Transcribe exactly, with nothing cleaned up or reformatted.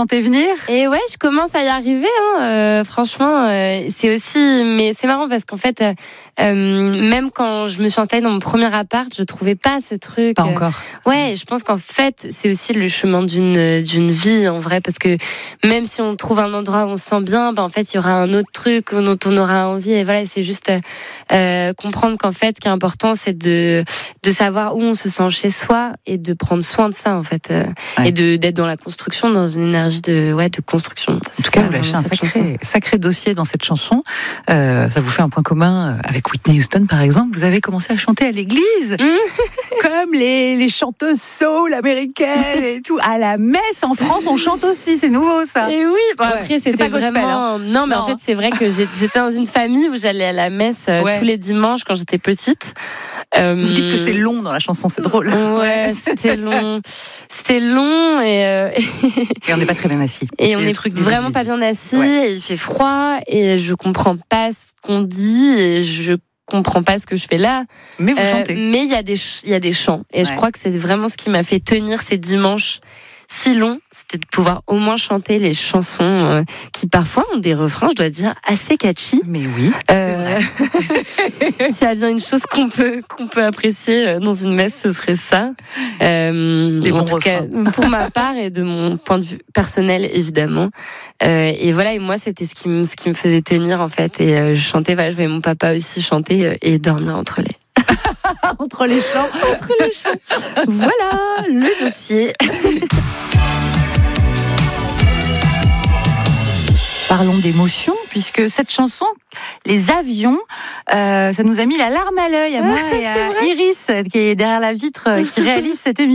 sentez venir? Et ouais, je commence à y arriver. Hein. Euh, franchement, euh, c'est aussi, mais c'est marrant parce qu'en fait, euh, même quand je me suis installée dans mon premier appart, je trouvais pas ce truc. Pas encore. Euh, ouais, je pense qu'en fait, c'est aussi le chemin d'une d'une vie en vrai, parce que même si on trouve un endroit où on se sent bien, ben en fait, il y aura un autre truc dont on aura envie. Et voilà, c'est juste euh, comprendre qu'en fait, ce qui est important, c'est de de savoir où on se sent chez soi et de prendre soin de ça en fait, euh, ouais. et de d'être dans la construction, dans une énergie de ouais de construction. En tout cas, vous lâchez un sacré sacré dossier dans cette chanson. Euh, ça vous fait un point commun avec Whitney Houston, par exemple. Vous avez commencé à chanter à l'église, mmh. comme les les chanteuses soul américaines et tout. À la messe en France, on chante aussi. C'est nouveau ça. Et oui. Bon, ouais. Après, c'était pas gospel, vraiment. Hein. Non, mais non. En fait, c'est vrai que j'étais dans une famille où j'allais à la messe ouais. tous les dimanches quand j'étais petite. Euh... Vous dites que c'est long dans la chanson, c'est drôle. Ouais, c'était long. C'était long et. Euh... et on n'est pas très bien assis. Et on n'est vraiment églises. Pas bien assis. Ouais. Et il fait froid et je comprends pas ce qu'on dit et je comprends pas ce que je fais là. Mais vous euh, chantez. Mais il y a des il y a des chants et ouais. je crois que c'est vraiment ce qui m'a fait tenir ces dimanches si longs, c'était de pouvoir au moins chanter les chansons euh, qui parfois ont des refrains, je dois dire, assez catchy. Mais oui, euh, c'est vrai. S'il y a bien une chose qu'on peut qu'on peut apprécier dans une messe, ce serait ça. Euh, les en bons tout refrains. cas, pour ma part et de mon point de vue personnel, évidemment. Euh, et voilà, et moi, c'était ce qui me ce qui me faisait tenir en fait. Et euh, je chantais, voilà, je voyais mon papa aussi chanter euh, et dormir entre les entre les chants, entre les chants. Voilà le dossier. Parlons d'émotion, puisque cette chanson, Les avions, euh, ça nous a mis la larme à l'œil à moi et à Iris, qui est derrière la vitre, qui réalise cette émission.